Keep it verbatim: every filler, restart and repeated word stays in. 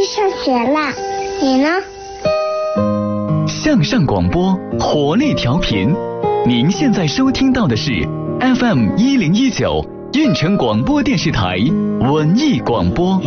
上学啦，你呢？ 向上广播，活力调频。您现在收听到的是 F M 一零一九运城广播电视台文艺广播。